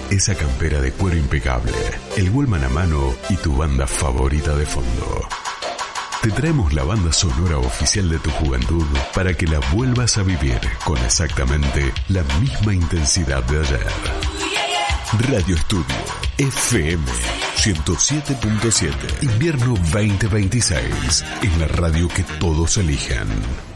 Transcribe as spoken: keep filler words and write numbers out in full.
esa campera de cuero impecable, el Walkman a mano y tu banda favorita de fondo. Te traemos la banda sonora oficial de tu juventud para que la vuelvas a vivir con exactamente la misma intensidad de ayer. Radio Estudio F M ciento siete punto siete, invierno veinte veintiséis, es la radio que todos eligen.